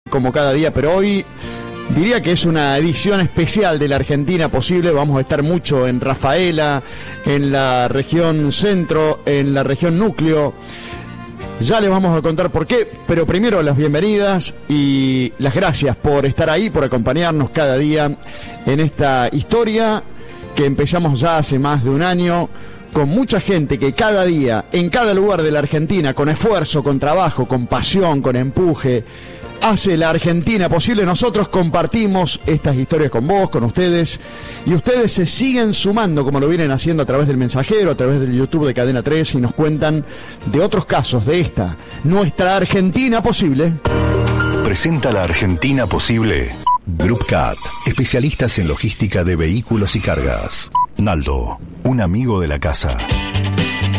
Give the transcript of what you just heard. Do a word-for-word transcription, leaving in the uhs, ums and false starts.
como cada día, pero hoy diría que es una edición especial de la Argentina Posible. Vamos a estar mucho en Rafaela, en la región centro, en la región núcleo. Ya les vamos a contar por qué, pero primero las bienvenidas y las gracias por estar ahí, por acompañarnos cada día en esta historia que empezamos ya hace más de un año, con mucha gente que cada día, en cada lugar de la Argentina, con esfuerzo, con trabajo, con pasión, con empuje, hace la Argentina posible. Nosotros compartimos estas historias con vos, con ustedes, y ustedes se siguen sumando, como lo vienen haciendo a través del Mensajero, a través del YouTube de Cadena tres, y nos cuentan de otros casos de esta, nuestra Argentina Posible. Presenta la Argentina Posible Group Cat, especialistas en logística de vehículos y cargas. Naldo, un amigo de la casa.